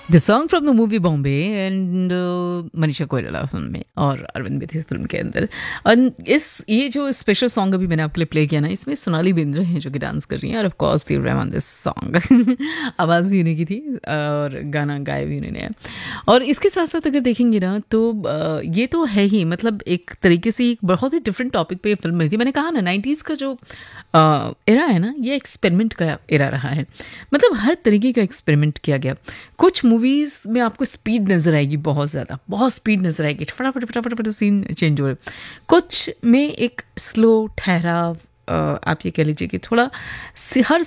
The song from the movie Bombay and Manisha Koirala film में और अरविंद बेदी इस फिल्म के अंदर। और ये जो स्पेशल सॉन्ग अभी मैंने आपके लिए प्ले किया ना, इसमें सोनाली बेंद्रे हैं जो कि डांस कर रही हैं, और of course they Rahman this song आवाज़ भी उन्हीं की थी और गाना गाया भी उन्होंने है। और इसके साथ साथ अगर देखेंगे ना तो ये तो है ही, मतलब एक तरीके से एक बहुत ही डिफरेंट टॉपिक पे ये फिल्म बनी थी। मैंने कहा ना 90s का जो एरा है ना, ये एक्सपेरिमेंट का एरा रहा है। मतलब हर तरीके का एक्सपेरिमेंट किया गया। कुछ मूवीज़ में आपको स्पीड नज़र आएगी, बहुत ज़्यादा, बहुत स्पीड नज़र आएगी, फटाफट फटाफट फटाफट सीन चेंज हो रहे। कुछ में एक स्लो ठहराव, आप ये कह लीजिए कि थोड़ा हर